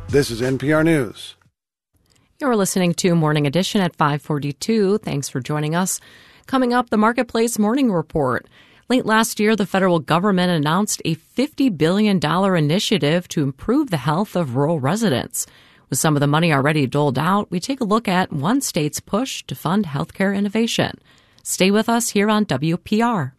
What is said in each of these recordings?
This is NPR News. You're listening to Morning Edition at 5:42. Thanks for joining us. Coming up, the Marketplace Morning Report. Late last year, the federal government announced a $50 billion initiative to improve the health of rural residents. With some of the money already doled out, we take a look at one state's push to fund healthcare innovation. Stay with us here on WPR.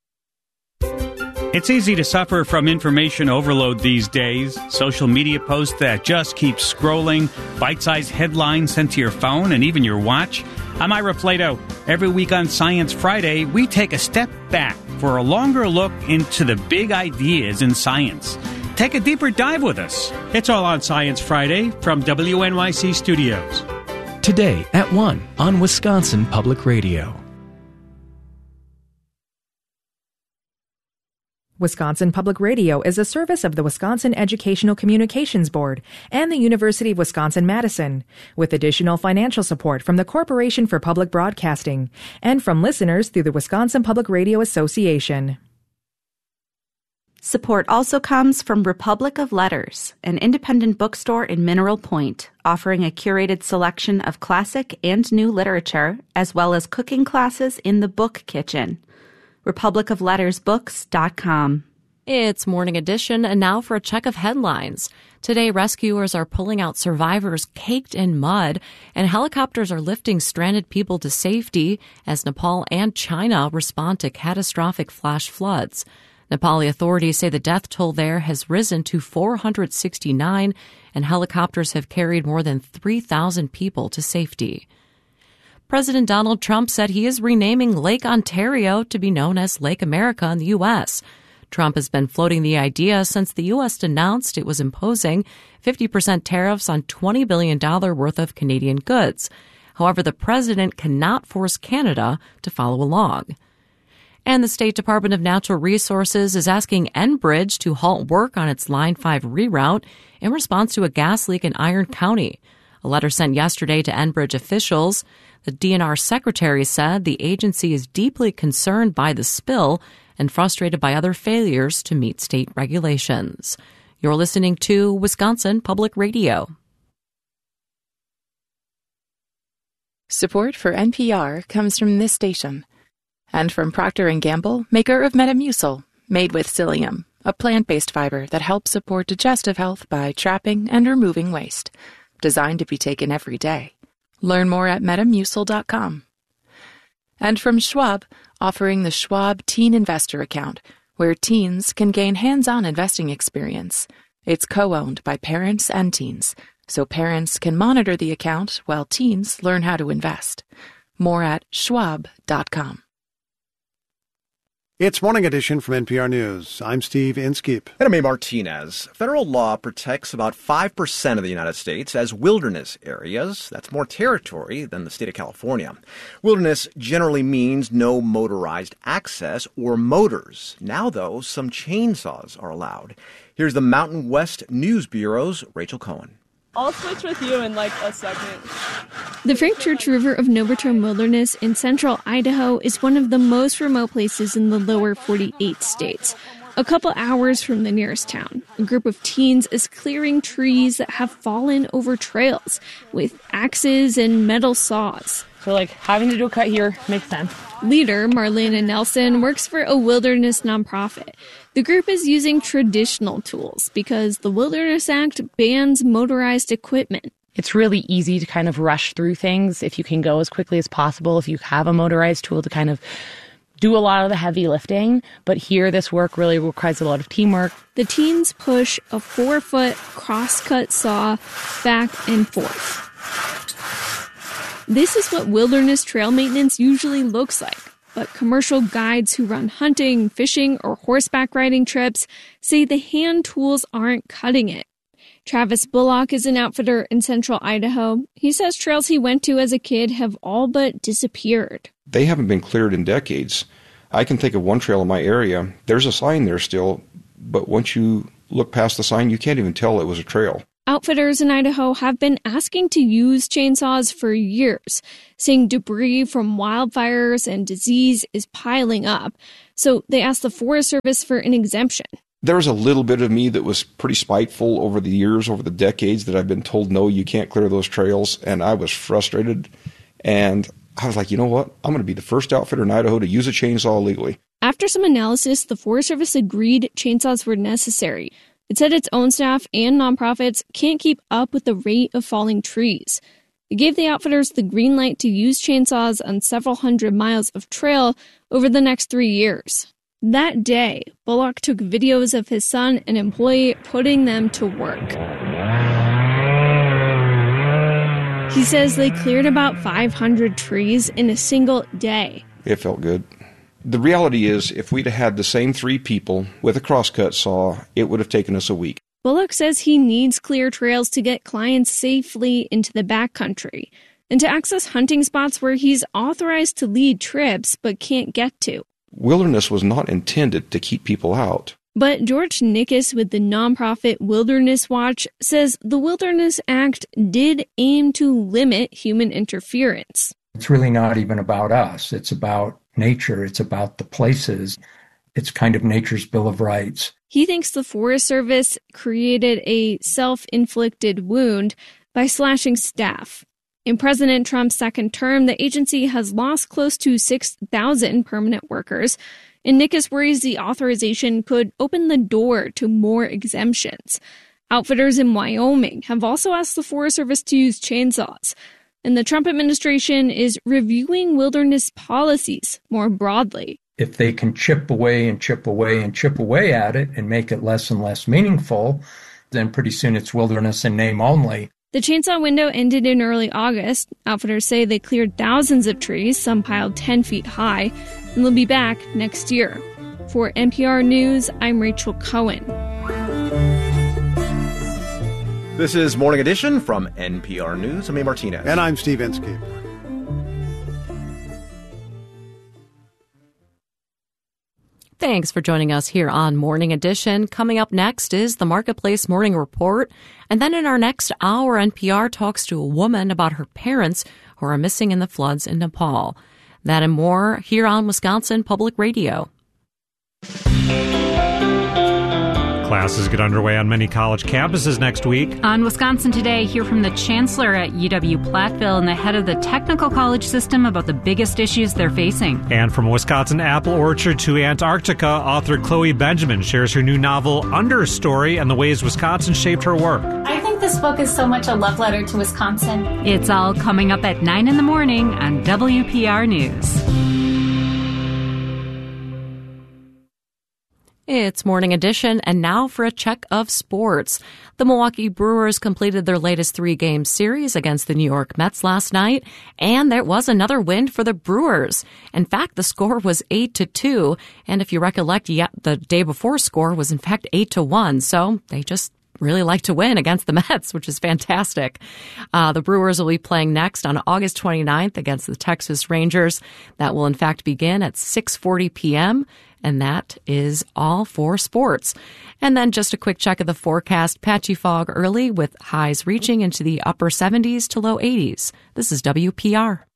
It's easy to suffer from information overload these days. Social media posts that just keep scrolling, bite-sized headlines sent to your phone and even your watch. I'm Ira Flato. Every week on Science Friday, we take a step back for a longer look into the big ideas in science. Take a deeper dive with us. It's all on Science Friday from WNYC Studios. Today at 1 on Wisconsin Public Radio. Wisconsin Public Radio is a service of the Wisconsin Educational Communications Board and the University of Wisconsin-Madison, with additional financial support from the Corporation for Public Broadcasting and from listeners through the Wisconsin Public Radio Association. Support also comes from Republic of Letters, an independent bookstore in Mineral Point, offering a curated selection of classic and new literature, as well as cooking classes in the Book Kitchen. republicoflettersbooks.com. It's Morning Edition, and now for a check of headlines. Today, rescuers are pulling out survivors caked in mud, and helicopters are lifting stranded people to safety as Nepal and China respond to catastrophic flash floods. Nepali authorities say the death toll there has risen to 469, and helicopters have carried more than 3,000 people to safety. President Donald Trump said he is renaming Lake Ontario to be known as Lake America in the U.S. Trump has been floating the idea since the U.S. announced it was imposing 50% tariffs on $20 billion worth of Canadian goods. However, the president cannot force Canada to follow along. And the State Department of Natural Resources is asking Enbridge to halt work on its Line 5 reroute in response to a gas leak in Iron County. A letter sent yesterday to Enbridge officials. The DNR secretary said the agency is deeply concerned by the spill and frustrated by other failures to meet state regulations. You're listening to Wisconsin Public Radio. Support for NPR comes from this station and from Procter & Gamble, maker of Metamucil, made with psyllium, a plant-based fiber that helps support digestive health by trapping and removing waste. Designed to be taken every day. Learn more at Metamucil.com. And from Schwab, offering the Schwab Teen Investor Account, where teens can gain hands-on investing experience. It's co-owned by parents and teens, so parents can monitor the account while teens learn how to invest. More at Schwab.com. It's Morning Edition from NPR News. I'm Steve Inskeep. And I'm A. Martinez. Federal law protects about 5% of the United States as wilderness areas. That's more territory than the state of California. Wilderness generally means no motorized access or motors. Now, though, some chainsaws are allowed. Here's the Mountain West News Bureau's Rachel Cohen. I'll switch with you in like a second. The Frank Church River of Novatorm Wilderness in central Idaho is one of the most remote places in the lower 48 states. A couple hours from the nearest town, a group of teens is clearing trees that have fallen over trails with axes and metal saws. So having to do a cut here makes sense. Leader Marlena Nelson works for a wilderness nonprofit. The group is using traditional tools because the Wilderness Act bans motorized equipment. It's really easy to kind of rush through things if you can go as quickly as possible, if you have a motorized tool to kind of do a lot of the heavy lifting. But here, this work really requires a lot of teamwork. The teens push a 4-foot cross-cut saw back and forth. This is what wilderness trail maintenance usually looks like. But commercial guides who run hunting, fishing, or horseback riding trips say the hand tools aren't cutting it. Travis Bullock is an outfitter in central Idaho. He says trails he went to as a kid have all but disappeared. They haven't been cleared in decades. I can think of one trail in my area. There's a sign there still, but once you look past the sign, you can't even tell it was a trail. Outfitters in Idaho have been asking to use chainsaws for years, saying debris from wildfires and disease is piling up. So they asked the Forest Service for an exemption. There's a little bit of me that was pretty spiteful over the years, over the decades, that I've been told, no, you can't clear those trails. And I was frustrated. And I was like, you know what? I'm going to be the first outfitter in Idaho to use a chainsaw legally. After some analysis, the Forest Service agreed chainsaws were necessary. It said its own staff and nonprofits can't keep up with the rate of falling trees. It gave the outfitters the green light to use chainsaws on several hundred miles of trail over the next 3 years. That day, Bullock took videos of his son and employee putting them to work. He says they cleared about 500 trees in a single day. It felt good. The reality is, if we'd have had the same 3 people with a crosscut saw, it would have taken us a week. Bullock says he needs clear trails to get clients safely into the backcountry and to access hunting spots where he's authorized to lead trips but can't get to. Wilderness was not intended to keep people out. But George Nickus with the nonprofit Wilderness Watch says the Wilderness Act did aim to limit human interference. It's really not even about us. It's about nature. It's about the places. It's kind of nature's Bill of Rights. He thinks the Forest Service created a self-inflicted wound by slashing staff. In President Trump's second term, the agency has lost close to 6,000 permanent workers, and Nickus worries the authorization could open the door to more exemptions. Outfitters in Wyoming have also asked the Forest Service to use chainsaws, and the Trump administration is reviewing wilderness policies more broadly. If they can chip away and chip away and chip away at it and make it less and less meaningful, then pretty soon it's wilderness in name only. The chainsaw window ended in early August. Outfitters say they cleared thousands of trees, some piled 10 feet high, and they'll be back next year. For NPR News, I'm Rachel Cohen. This is Morning Edition from NPR News. I'm A. Martinez. And I'm Steve Inskeep. Thanks for joining us here on Morning Edition. Coming up next is the Marketplace Morning Report. And then in our next hour, NPR talks to a woman about her parents who are missing in the floods in Nepal. That and more here on Wisconsin Public Radio. Classes get underway on many college campuses next week. On Wisconsin Today, hear from the chancellor at UW-Platteville and the head of the technical college system about the biggest issues they're facing. And from a Wisconsin apple orchard to Antarctica, author Chloe Benjamin shares her new novel, Understory, and the ways Wisconsin shaped her work. I think this book is so much a love letter to Wisconsin. It's all coming up at 9 in the morning on WPR News. It's Morning Edition, and now for a check of sports. The Milwaukee Brewers completed their latest 3-game series against the New York Mets last night, and there was another win for the Brewers. In fact, the score was 8-2, and if you recollect, the day before score was in fact 8-1, so they just really like to win against the Mets, which is fantastic. The Brewers will be playing next on August 29th against the Texas Rangers. That will in fact begin at 6:40 p.m., and that is all for sports. And then just a quick check of the forecast. Patchy fog early with highs reaching into the upper 70s to low 80s. This is WPR.